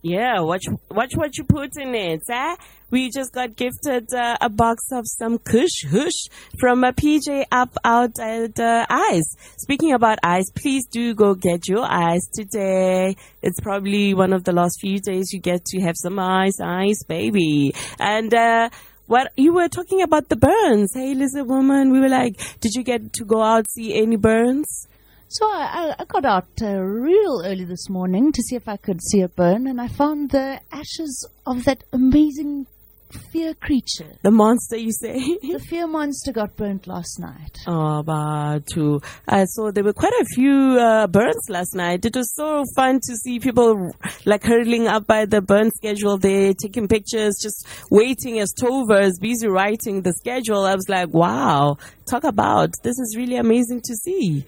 Yeah, watch what you put in it. We just got gifted a box of some Kush Hush from a PJ up out at Ice. Speaking about Ice, please do go get your ice today. It's probably one of the last few days you get to have some ice, baby. And what you were talking about the burns. Hey, Lizard Woman, we were like, did you get to go out see any burns? So I got out real early this morning to see if I could see a burn, and I found the ashes of that amazing fear creature. The monster, you say? The fear monster got burnt last night. Oh, Batu. I saw there were quite a few burns last night. It was so fun to see people like hurling up by the burn schedule there, taking pictures, just waiting as Tova is busy writing the schedule. I was like, wow, talk about, this is really amazing to see.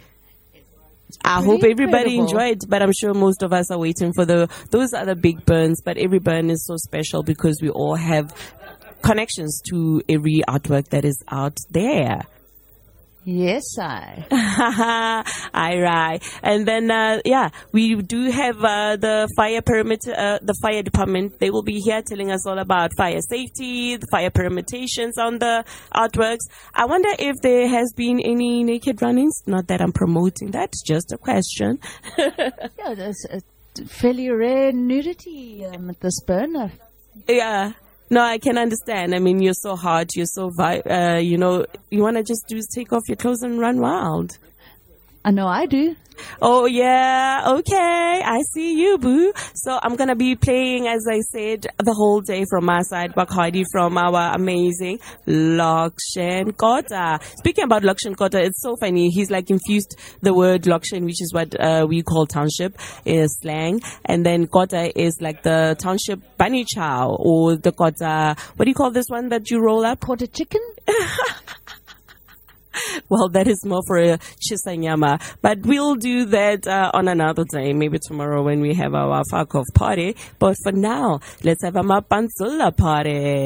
I hope everybody enjoyed, but I'm sure most of us are waiting for those other big burns. But every burn is so special because we all have connections to every artwork that is out there. Yes, Aye, right. And then, we do have the fire perimeter, the fire department. They will be here telling us all about fire safety, the fire permutations on the artworks. I wonder if there has been any naked run-ins. Not that I'm promoting that, just a question. Yeah, there's a fairly rare nudity at this burner. Yeah. No, I can understand. I mean, you're so hot, you're so, you want to just take off your clothes and run wild. I know I do. Oh, yeah. Okay. I see you, boo. So I'm going to be playing, as I said, the whole day from my side, Bacardi from our amazing Lakshen Kota. Speaking about Lakshen Kota, it's so funny. He's like infused the word Lakshen, which is what we call township is slang. And then Kota is like the township bunny chow or the Kota. What do you call this one that you roll up? Quarter chicken? Well, that is more for a chisanyama, but we'll do that on another day, maybe tomorrow when we have our fuck off party. But for now, let's have a Mapanzula party.